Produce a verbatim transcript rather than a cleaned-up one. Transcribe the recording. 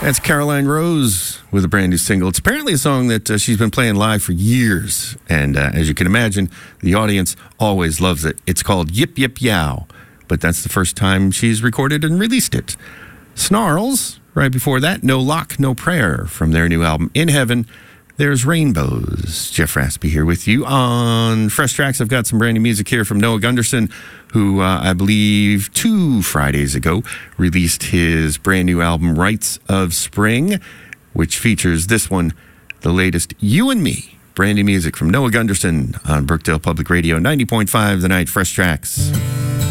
That's Caroline Rose with a brand new single. It's apparently a song that uh, she's been playing live for years. And uh, as you can imagine, the audience always loves it. It's called Yip Yip Yow. But that's the first time she's recorded and released it. Snarls, right before that, No Lock, No Prayer from their new album, In Heaven. There's Rainbows. Jeff Raspy here with you on Fresh Tracks. I've got some brand new music here from Noah Gunderson, who uh, I believe two Fridays ago released his brand new album, Rites of Spring, which features this one, the latest, You and Me. Brand new music from Noah Gunderson on Brookdale Public Radio, ninety point five The Night, Fresh Tracks.